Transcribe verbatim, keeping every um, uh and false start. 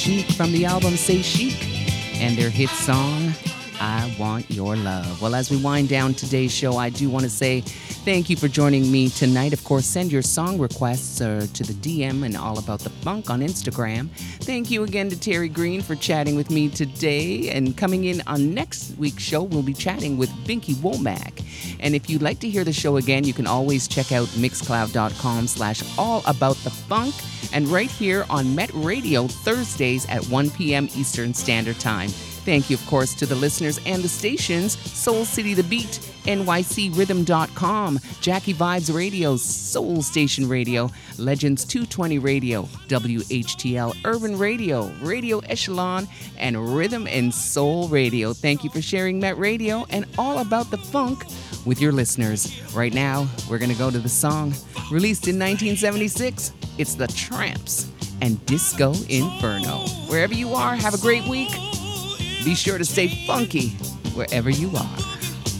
Chic from the album Say Chic and their hit song, I Want Your Love. Well, as we wind down today's show, I do want to say thank you for joining me tonight. Of course, send your song requests uh, to the D M and All About the Funk on Instagram. Thank you again to Terry Green for chatting with me today. And coming in on next week's show, we'll be chatting with Binky Womack. And if you'd like to hear the show again, you can always check out mixcloud.com slash all about the funk. And right here on Met Radio, Thursdays at one p.m. Eastern Standard Time. Thank you, of course, to the listeners and the stations, Soul City The Beat, N Y C Rhythm dot com, Jackie Vibes Radio, Soul Station Radio, Legends two twenty Radio, W H T L Urban Radio, Radio Echelon, and Rhythm and Soul Radio. Thank you for sharing Met Radio and All About the Funk with your listeners. Right now, we're going to go to the song released in nineteen seventy-six. It's The Tramps and Disco Inferno. Wherever you are, have a great week. Be sure to stay funky wherever you are.